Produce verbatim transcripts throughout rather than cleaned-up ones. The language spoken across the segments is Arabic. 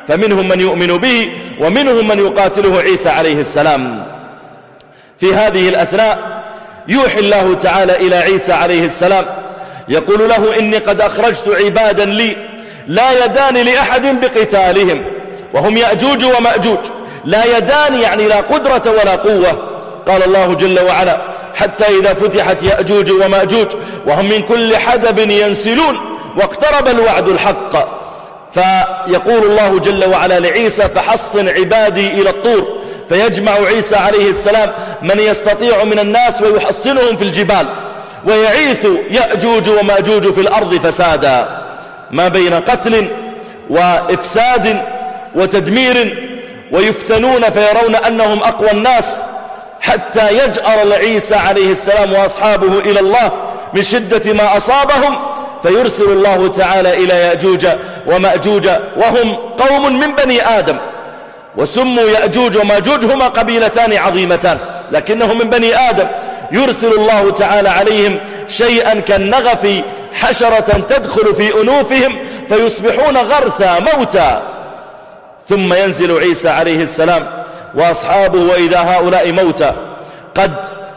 فمنهم من يؤمن به ومنهم من يقاتله عيسى عليه السلام. في هذه الأثناء يوحي الله تعالى إلى عيسى عليه السلام يقول له إني قد أخرجت عبادا لي لا يدان لأحد بقتالهم، وهم يأجوج ومأجوج. لا يدان يعني لا قدرة ولا قوة. قال الله جل وعلا حتى إذا فتحت يأجوج ومأجوج وهم من كل حدب ينسلون واقترب الوعد الحق. فيقول الله جل وعلا لعيسى فحصن عبادي إلى الطور، فيجمع عيسى عليه السلام من يستطيع من الناس ويحصنهم في الجبال، ويعيث يأجوج ومأجوج في الأرض فسادا، ما بين قتل وإفساد وتدمير، ويفتنون فيرون أنهم أقوى الناس، حتى يجأر عيسى عليه السلام وأصحابه إلى الله من شدة ما أصابهم، فيرسل الله تعالى إلى يأجوج ومأجوج وهم قوم من بني آدم، وسموا يأجوج ومأجوج هما قبيلتان عظيمتان لكنهم من بني آدم. يرسل الله تعالى عليهم شيئا كالنغف، حشرة تدخل في أنوفهم فيصبحون غرثا موتى، ثم ينزل عيسى عليه السلام وأصحابه وإذا هؤلاء موتى قد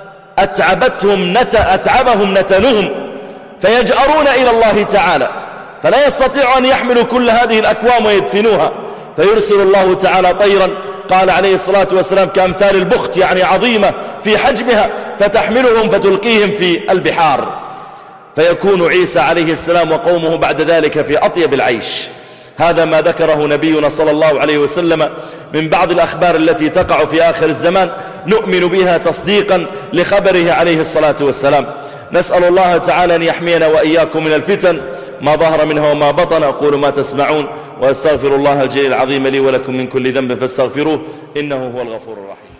أتعبتهم نت أتعبهم نتنهم، فيجأرون إلى الله تعالى فلا يستطيع أن يحملوا كل هذه الأكوام ويدفنوها، فيرسل الله تعالى طيرا قال عليه الصلاة والسلام كأمثال البخت يعني عظيمة في حجمها، فتحملهم فتلقيهم في البحار، فيكون عيسى عليه السلام وقومه بعد ذلك في أطيب العيش. هذا ما ذكره نبينا صلى الله عليه وسلم من بعض الأخبار التي تقع في آخر الزمان نؤمن بها تصديقا لخبره عليه الصلاة والسلام. نسأل الله تعالى أن يحمينا وإياكم من الفتن ما ظهر منها وما بطن. أقول ما تسمعون وأستغفر الله الجليل العظيم لي ولكم من كل ذنب فاستغفروه إنه هو الغفور الرحيم.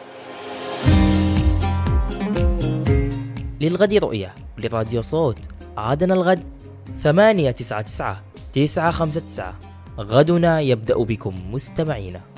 للغد رؤية لراديو صوت، عادنا الغد ثمانية تسعة تسعة تسعة خمسة تسعة. غدنا يبدأ بكم مستمعين.